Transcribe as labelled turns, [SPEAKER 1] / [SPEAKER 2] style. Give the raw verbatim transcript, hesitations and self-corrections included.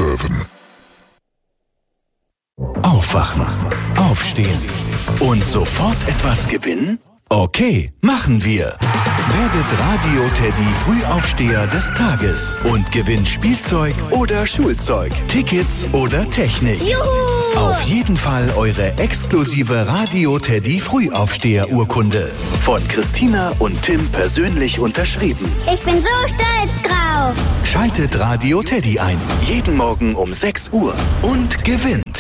[SPEAKER 1] sieben.
[SPEAKER 2] Aufwachen, aufstehen und sofort etwas gewinnen? Okay, machen wir. Werdet Radio-Teddy Frühaufsteher des Tages und gewinnt Spielzeug oder Schulzeug, Tickets oder Technik.
[SPEAKER 3] Juhu!
[SPEAKER 2] Auf jeden Fall eure exklusive Radio-Teddy Frühaufsteher-Urkunde. Von Christina und Tim persönlich unterschrieben.
[SPEAKER 3] Ich bin so stolz drauf.
[SPEAKER 2] Schaltet Radio Teddy ein. Jeden Morgen um sechs Uhr und gewinnt.